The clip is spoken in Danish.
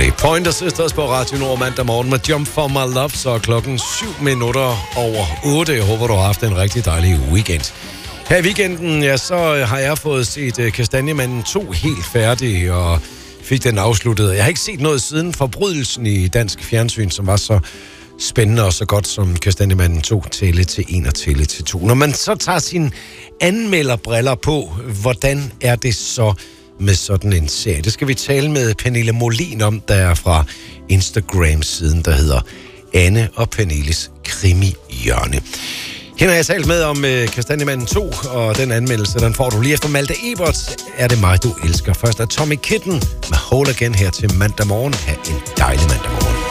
det. Pointer Sisters på Radio Nord mandag morgen med Jump For My Love, så klokken 7:07. Jeg håber, du har haft en rigtig dejlig weekend. Her i weekenden, ja, så har jeg fået set Kastanjemanden 2 helt færdig, og fik den afsluttet. Jeg har ikke set noget siden Forbrydelsen i dansk fjernsyn, som var så spændende og så godt som Kastanjemanden 2, Tælle til 1 og Tælle til 2. Når man så tager sine anmelderbriller på, hvordan er det så med sådan en serie? Det skal vi tale med Pernille Molin om, der er fra Instagram-siden, der hedder Anne og Pernilles Krimi-hjørne. Hende har jeg talt med om Kastanjemanden 2, og den anmeldelse, den får du lige efter Malte Ebert. Er det mig, du elsker? Først er Tommy Kitten med Whole Again her til mandag morgen. Ha' en dejlig mandag morgen.